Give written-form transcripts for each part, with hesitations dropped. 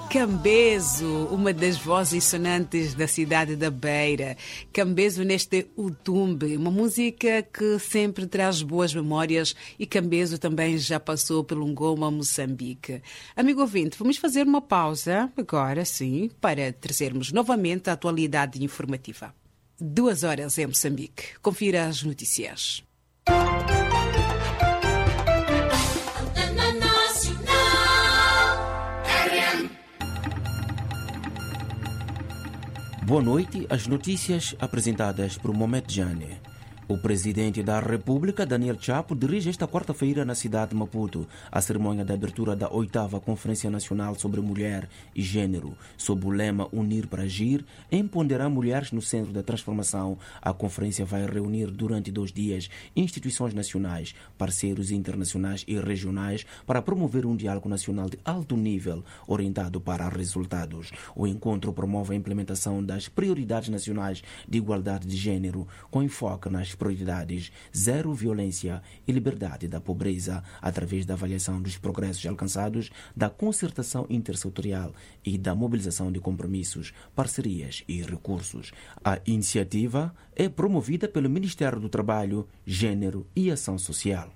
Cambezo, uma das vozes sonantes da cidade da Beira. Cambezo neste Utumbe, uma música que sempre traz boas memórias, e Cambezo também já passou pelo Ngoma, Moçambique. Amigo ouvinte, vamos fazer uma pausa agora, sim, para trazermos novamente a atualidade informativa. 2 horas em Moçambique. Confira as notícias. Boa noite, as notícias apresentadas por Mohamed Jane. O presidente da República, Daniel Chapo, dirige esta quarta-feira na cidade de Maputo a cerimônia de abertura da 8ª Conferência Nacional sobre Mulher e Gênero. Sob o lema Unir para Agir, empoderar mulheres no centro da transformação, a conferência vai reunir durante 2 dias instituições nacionais, parceiros internacionais e regionais para promover um diálogo nacional de alto nível orientado para resultados. O encontro promove a implementação das prioridades nacionais de igualdade de gênero, com enfoque nas prioridades zero violência e liberdade da pobreza, através da avaliação dos progressos alcançados, da concertação intersetorial e da mobilização de compromissos, parcerias e recursos. A iniciativa é promovida pelo Ministério do Trabalho, Gênero e Ação Social.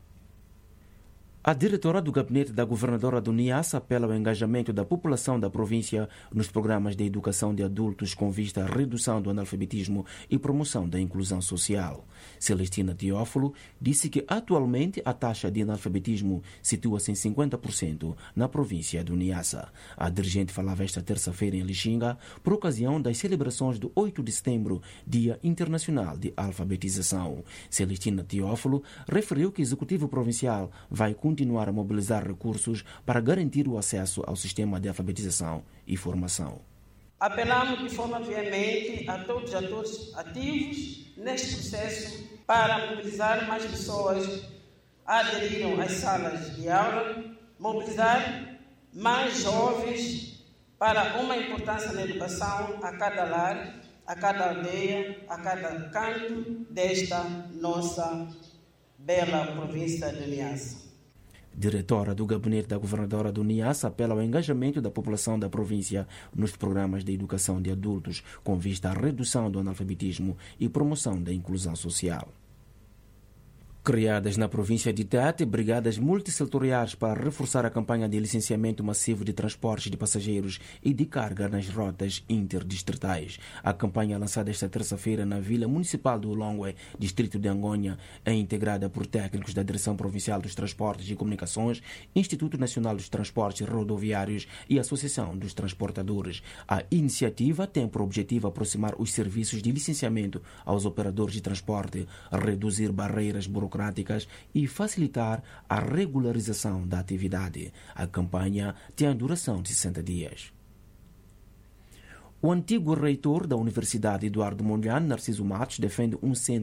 A diretora do gabinete da governadora do Niassa apela ao engajamento da população da província nos programas de educação de adultos com vista à redução do analfabetismo e promoção da inclusão social. Celestina Teófilo disse que atualmente a taxa de analfabetismo situa-se em 50% na província do Niassa. A dirigente falava esta terça-feira em Lixinga por ocasião das celebrações do 8 de setembro, Dia Internacional de Alfabetização. Celestina Teófilo referiu que o Executivo Provincial vai continuar a mobilizar recursos para garantir o acesso ao sistema de alfabetização e formação. Apelamos de forma veemente a todos os atores ativos neste processo para mobilizar mais pessoas a aderirem às salas de aula, mobilizar mais jovens para uma importância na educação a cada lar, a cada aldeia, a cada canto desta nossa bela província de Niassa. Diretora do gabinete da governadora do Niassa apela ao engajamento da população da província nos programas de educação de adultos com vista à redução do analfabetismo e promoção da inclusão social. Criadas na província de Tete, brigadas multissetoriais para reforçar a campanha de licenciamento massivo de transportes de passageiros e de carga nas rotas interdistritais. A campanha lançada esta terça-feira na Vila Municipal do Ulongwe, distrito de Angonha, é integrada por técnicos da Direção Provincial dos Transportes e Comunicações, Instituto Nacional dos Transportes Rodoviários e Associação dos Transportadores. A iniciativa tem por objetivo aproximar os serviços de licenciamento aos operadores de transporte, reduzir barreiras burocráticas e facilitar a regularização da atividade. A campanha tem a duração de 60 dias. O antigo reitor da Universidade Eduardo Mondlane, Narciso Matos, defende um centro